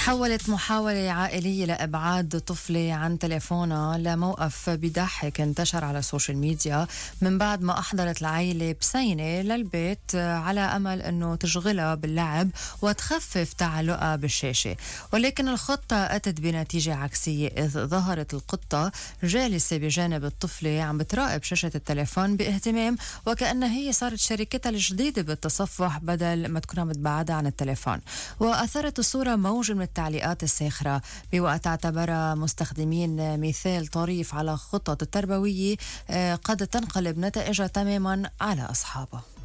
تحولت محاولة عائلية لإبعاد طفلة عن تليفونها لموقف بيضحك انتشر على السوشيال ميديا من بعد ما أحضرت العائلة بسينة للبيت على أمل أنه تشغلها باللعب وتخفف تعلقها بالشاشة، ولكن الخطة أتت بنتيجة عكسية، إذ ظهرت القطة جالسة بجانب الطفلة عم بتراقب شاشة التليفون باهتمام، وكأنها هي صارت شريكتها الجديدة بالتصفح بدل ما تكون عم تبعدها عن التليفون. وأثرت الصورة موج من التعليقات الساخرة، بوقت اعتبرها مستخدمين مثال طريف على خطط التربوية قد تنقلب نتائجها تماما على أصحابها.